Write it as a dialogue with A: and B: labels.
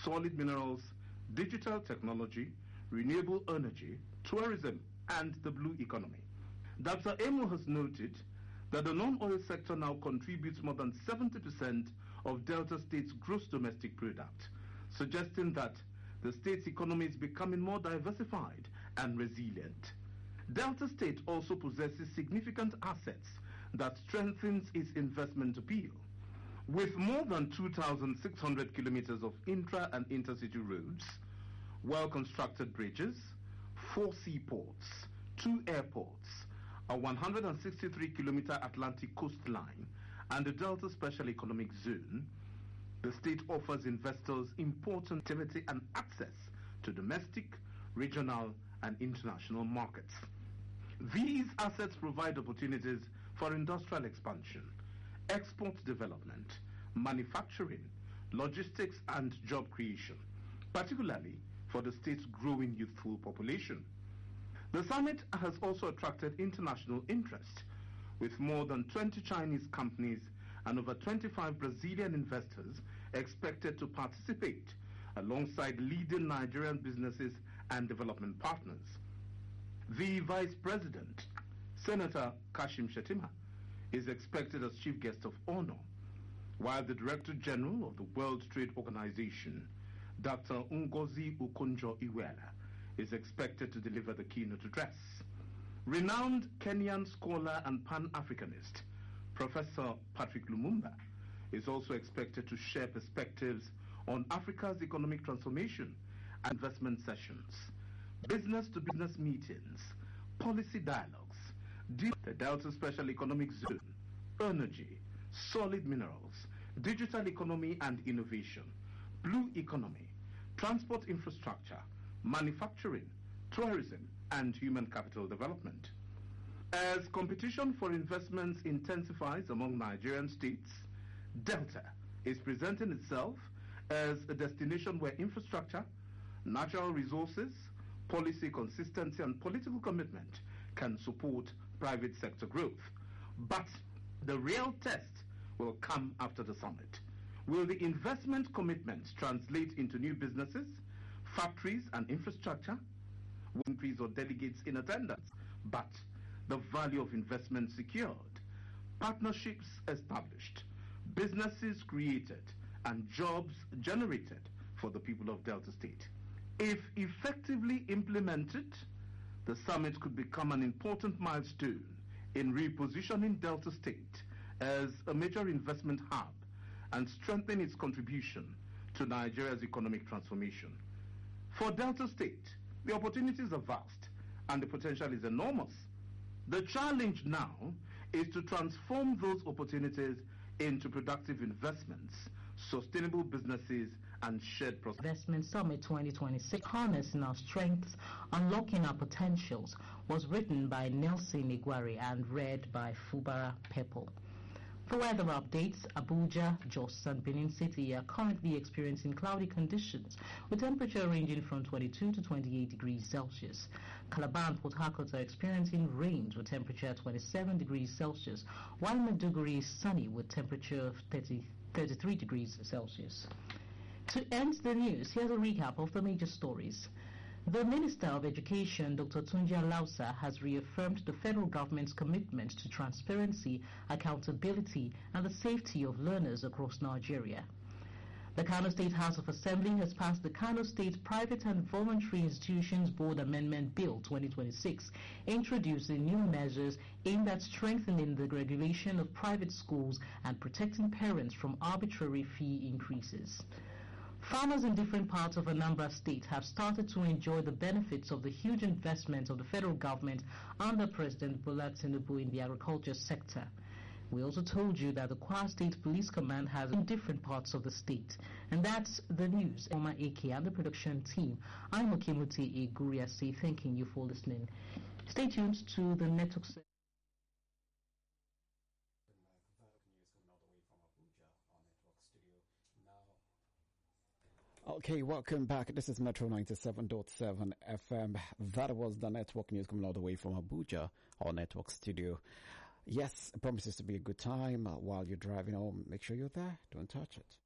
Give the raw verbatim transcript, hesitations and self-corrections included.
A: solid minerals, digital technology, renewable energy, tourism, and the blue economy. Doctor Emo has noted that the non-oil sector now contributes more than seventy percent of Delta State's gross domestic product, suggesting that the state's economy is becoming more diversified and resilient. Delta State also possesses significant assets that strengthens its investment appeal. With more than two thousand six hundred kilometers of intra and intercity roads, well-constructed bridges, four seaports, two airports, a one hundred sixty-three kilometer Atlantic coastline, and the Delta Special Economic Zone, the state offers investors important activity and access to domestic, regional, and international markets. These assets provide opportunities for industrial expansion, export development, manufacturing, logistics, and job creation, particularly for the state's growing youthful population. The summit has also attracted international interest, with more than twenty Chinese companies and over twenty-five Brazilian investors expected to participate, alongside leading Nigerian businesses and development partners. The Vice President, Senator Kashim Shettima, is expected as chief guest of honor, while the Director General of the World Trade Organization, Doctor Ngozi Okonjo-Iweala, is expected to deliver the keynote address. Renowned Kenyan scholar and Pan-Africanist, Professor Patrick Lumumba, is also expected to share perspectives on Africa's economic transformation and investment sessions, business-to-business meetings, policy dialogues, the Delta Special Economic Zone, energy, solid minerals, digital economy and innovation, blue economy, transport infrastructure, manufacturing, tourism, and human capital development. As competition for investments intensifies among Nigerian states, Delta is presenting itself as a destination where infrastructure, natural resources, policy consistency, and political commitment can support private sector growth. But the real test will come after the summit. Will the investment commitments translate into new businesses, factories, and infrastructure? Will increase or delegates in attendance, but the value of investment secured, partnerships established, businesses created, and jobs generated for the people of Delta State. If effectively implemented, the summit could become an important milestone in repositioning Delta State as a major investment hub and strengthen its contribution to Nigeria's economic transformation. For Delta State, the opportunities are vast and the potential is enormous. The challenge now is to transform those opportunities into productive investments, sustainable businesses, and shared prosperity.
B: Investment Summit twenty twenty-six, Harnessing Our Strengths, Unlocking Our Potentials, was written by Nelson Igwari and read by Fubara Pepple. For weather updates, Abuja, Jos, and Benin City are currently experiencing cloudy conditions with temperature ranging from twenty-two to twenty-eight degrees Celsius. Calabar and Port Harcourt are experiencing rains with temperature twenty-seven degrees Celsius, while Maiduguri is sunny with temperature thirty, thirty-three degrees Celsius. To end the news, here's a recap of the major stories. The Minister of Education, Doctor Tunji Alausa, has reaffirmed the federal government's commitment to transparency, accountability, and the safety of learners across Nigeria. The Kano State House of Assembly has passed the Kano State Private and Voluntary Institutions Board Amendment Bill twenty twenty-six, introducing new measures aimed at strengthening the regulation of private schools and protecting parents from arbitrary fee increases. Farmers in different parts of Anambra State have started to enjoy the benefits of the huge investment of the federal government under President Bola Tinubu in the agriculture sector. We also told you that the Kwara State Police Command has in different parts of the state. And that's the news. Oma A K and the production team. I'm Okemuti Iguriasi, thanking you for listening. Stay tuned to the network.
C: Okay, welcome back. This is Metro ninety-seven point seven F M. That was the network news coming all the way from Abuja, our network studio. Yes, it promises to be a good time while you're driving home. Make sure you're there. Don't touch it.